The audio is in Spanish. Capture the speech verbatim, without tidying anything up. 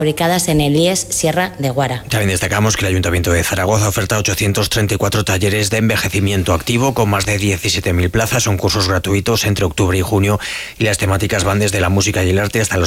fabricadas en el I E S Sierra de Guara. También destacamos que el Ayuntamiento de Zaragoza oferta ochocientos treinta y cuatro talleres de envejecimiento activo con más de diecisiete mil plazas. Son cursos gratuitos entre octubre y junio y las temáticas van desde la música y el arte hasta los